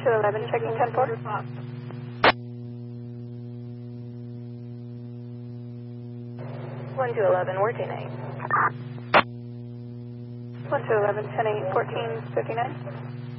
211, checking 10-4. 1211, working 8. 1211, 10-8, 1459.